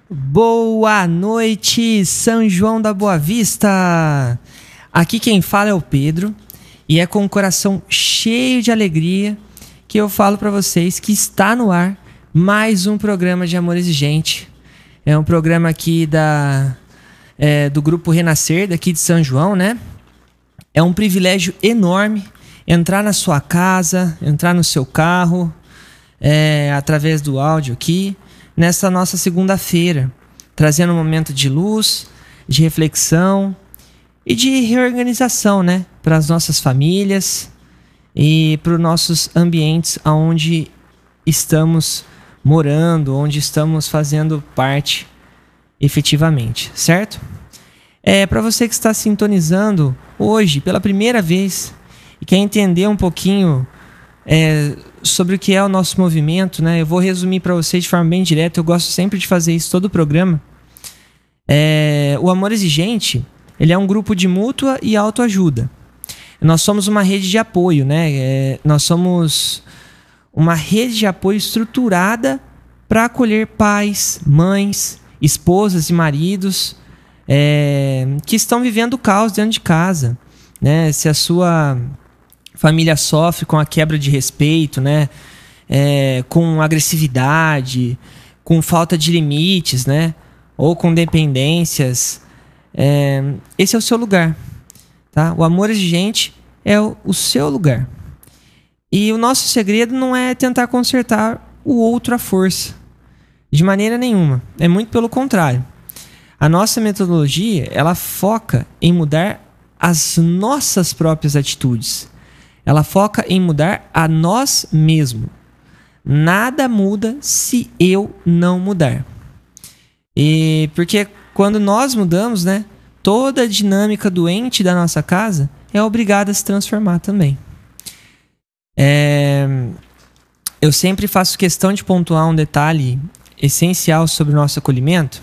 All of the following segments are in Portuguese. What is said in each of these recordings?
Boa noite, São João da Boa Vista! Aqui quem fala é o Pedro e é com o coração cheio de alegria que eu falo para vocês que está no ar mais um programa de Amor Exigente. É um programa aqui do Grupo Renascer, daqui de São João, né? É um privilégio enorme entrar na sua casa, entrar no seu carro, através do áudio aqui, nessa nossa segunda-feira, trazendo um momento de luz, de reflexão e de reorganização, né? Para as nossas famílias e para os nossos ambientes onde estamos morando, onde estamos fazendo parte efetivamente, certo? Para você que está sintonizando hoje pela primeira vez e quer entender um pouquinho sobre o que é o nosso movimento, né? Eu vou resumir para vocês de forma bem direta. Eu gosto sempre de fazer isso todo o programa. O Amor Exigente, ele é um grupo de mútua e autoajuda. Nós somos uma rede de apoio, né? Nós somos uma rede de apoio estruturada para acolher pais, mães, esposas e maridos que estão vivendo o caos dentro de casa, né? Se a sua família sofre com a quebra de respeito, né? Com agressividade, com falta de limites, né? Ou com dependências, esse é o seu lugar, tá? O Amor Exigente é o seu lugar. E o nosso segredo não é tentar consertar o outro à força, de maneira nenhuma. É muito pelo contrário. A nossa metodologia, ela foca em mudar as nossas próprias atitudes. Ela foca em mudar a nós mesmos. Nada muda se eu não mudar. E porque quando nós mudamos, né, toda a dinâmica doente da nossa casa é obrigada a se transformar também. Eu sempre faço questão de pontuar um detalhe essencial sobre o nosso acolhimento.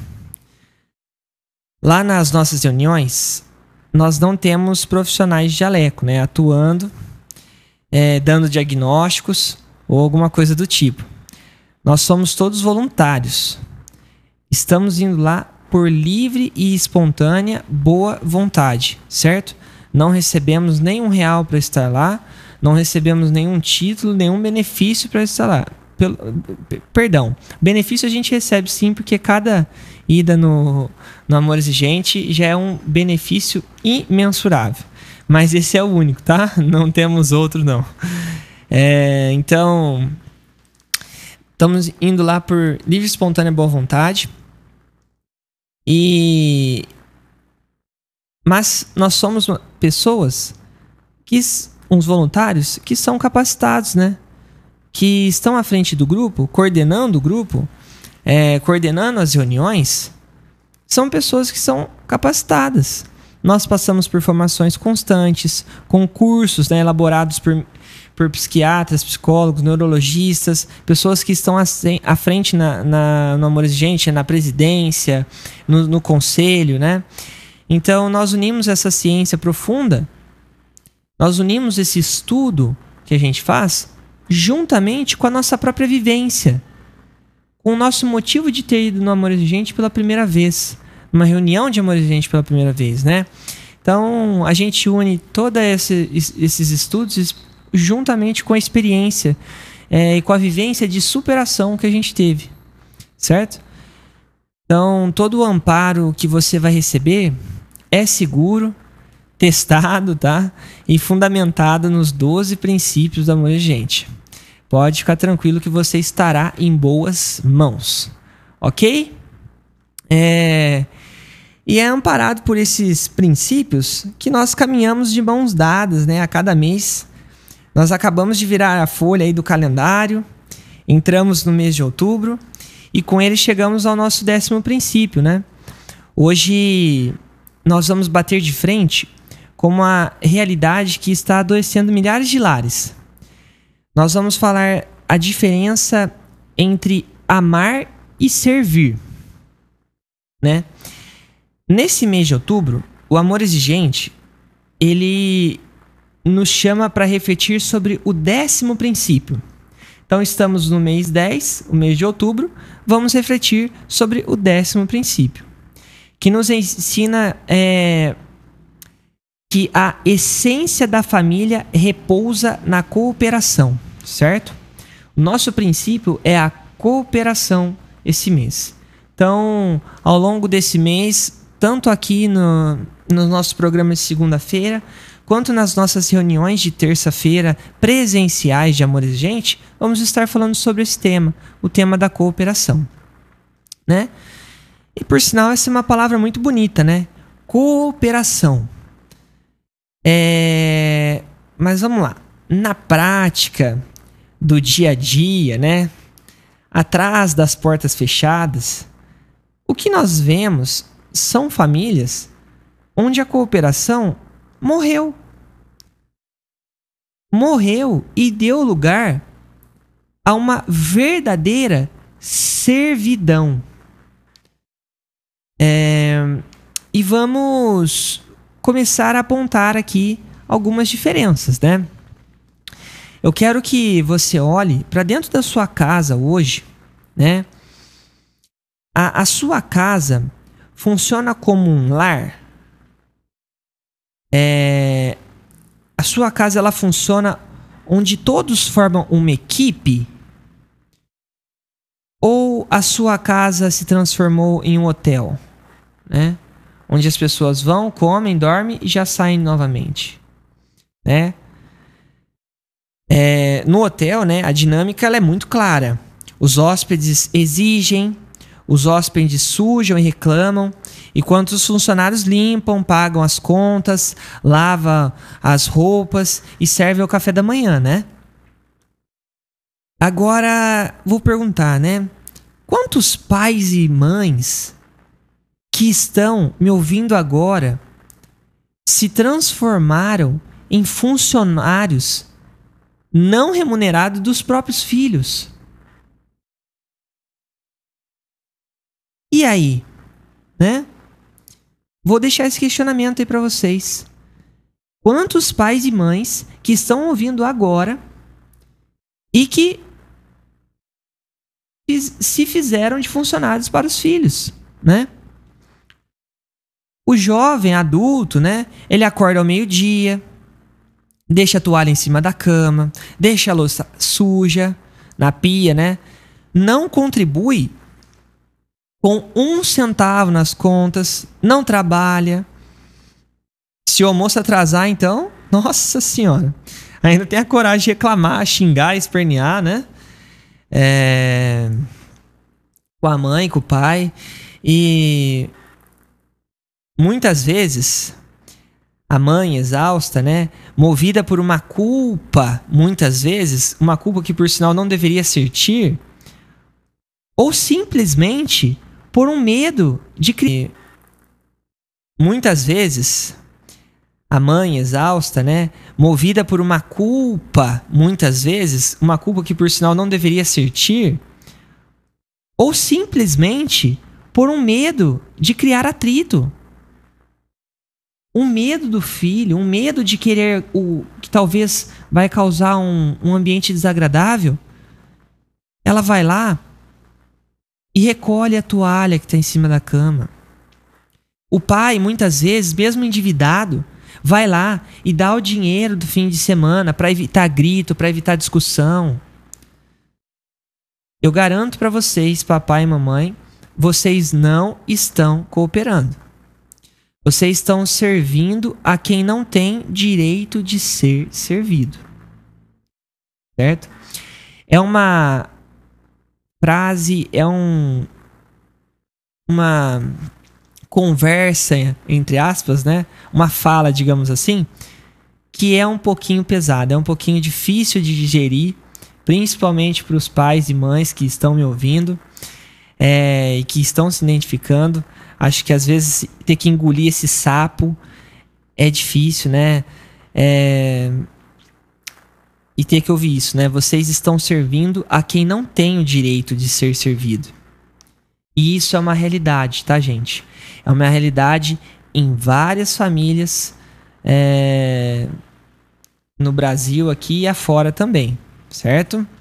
Lá nas nossas reuniões, nós não temos profissionais de jaleco, né, atuando, dando diagnósticos ou alguma coisa do tipo. Nós somos todos voluntários. Estamos indo lá por livre e espontânea boa vontade, certo? Não recebemos nenhum real para estar lá, não recebemos nenhum título, nenhum benefício para estar lá. Perdão, benefício a gente recebe sim, porque cada ida no Amor Exigente já é um benefício imensurável. Mas esse é o único, tá? Não temos outro, não. Então, estamos indo lá por livre e espontânea boa vontade. Mas nós somos pessoas, uns voluntários, que são capacitados, né? Que estão à frente do grupo, coordenando o grupo, coordenando as reuniões. São pessoas que são capacitadas. Nós passamos por formações constantes, com cursos, né, elaborados por psiquiatras, psicólogos, neurologistas, pessoas que estão à frente no Amor Exigente, na presidência, no conselho, né? Então, nós unimos essa ciência profunda, nós unimos esse estudo que a gente faz, juntamente com a nossa própria vivência, com o nosso motivo de ter ido no Amor Exigente pela primeira vez, numa reunião de Amor Exigente pela primeira vez, né? Então, a gente une todos esses estudos juntamente com a experiência e com a vivência de superação que a gente teve, certo? Então, todo o amparo que você vai receber é seguro, testado, tá? E fundamentado nos 12 princípios do Amor Exigente. Pode ficar tranquilo que você estará em boas mãos, ok? E é amparado por esses princípios que nós caminhamos de mãos dadas, né? A cada mês. Nós acabamos de virar a folha aí do calendário, entramos no mês de outubro e com ele chegamos ao nosso 10º princípio, né? Hoje nós vamos bater de frente com uma realidade que está adoecendo milhares de lares. Nós vamos falar a diferença entre amar e servir, né? Nesse mês de outubro, o Amor Exigente, ele nos chama para refletir sobre o 10º princípio. Então, estamos no mês 10, o mês de outubro. Vamos refletir sobre o 10º princípio, que nos ensina que a essência da família repousa na cooperação, certo? O nosso princípio é a cooperação esse mês. Então, ao longo desse mês, tanto aqui no nosso programa de segunda-feira, quanto nas nossas reuniões de terça-feira presenciais de Amor e Gente, vamos estar falando sobre esse tema, o tema da cooperação, né? E por sinal, essa é uma palavra muito bonita, né? Cooperação. Mas vamos lá. Na prática do dia a dia, né? Atrás das portas fechadas, o que nós vemos são famílias onde a cooperação morreu. Morreu e deu lugar a uma verdadeira servidão. E vamos começar a apontar aqui algumas diferenças, né? Eu quero que você olhe para dentro da sua casa hoje, né? A sua casa funciona como um lar? A sua casa, ela funciona onde todos formam uma equipe? Ou a sua casa se transformou em um hotel, né? Onde as pessoas vão, comem, dormem e já saem novamente, né? No hotel, né, a dinâmica ela é muito clara. Os hóspedes exigem, os hóspedes sujam e reclamam, enquanto os funcionários limpam, pagam as contas, lavam as roupas e servem o café da manhã, né? Agora, vou perguntar, né? Quantos pais e mães que estão me ouvindo agora se transformaram em funcionários não remunerados dos próprios filhos? E aí, né? Vou deixar esse questionamento aí para vocês. Quantos pais e mães que estão ouvindo agora e que se fizeram de funcionários para os filhos, né? O jovem adulto, né? Ele acorda ao meio-dia, deixa a toalha em cima da cama, deixa a louça suja na pia, né? Não contribui com 1 centavo nas contas, não trabalha. Se o almoço atrasar, então, nossa senhora, ainda tem a coragem de reclamar, xingar, espernear, né? Com a mãe, com o pai. E muitas vezes a mãe exausta, né? Movida por uma culpa, muitas vezes, uma culpa que por sinal não deveria sentir, ou simplesmente por um medo de criar. Muitas vezes a mãe exausta, né? Movida por uma culpa, muitas vezes, uma culpa que por sinal não deveria sentir, ou simplesmente por um medo de criar atrito. Um medo do filho, um medo de querer que talvez vai causar um ambiente desagradável. Ela vai lá e recolhe a toalha que está em cima da cama. O pai, muitas vezes, mesmo endividado, vai lá e dá o dinheiro do fim de semana para evitar grito, para evitar discussão. Eu garanto para vocês, papai e mamãe, vocês não estão cooperando. Vocês estão servindo a quem não tem direito de ser servido. Certo? É uma frase, uma conversa, entre aspas, né? Uma fala, digamos assim, que é um pouquinho pesada, é um pouquinho difícil de digerir, principalmente para os pais e mães que estão me ouvindo e que estão se identificando. Acho que às vezes ter que engolir esse sapo é difícil, né? E ter que ouvir isso, né? Vocês estão servindo a quem não tem o direito de ser servido. E isso é uma realidade, tá, gente? É uma realidade em várias famílias no Brasil aqui e afora também, certo?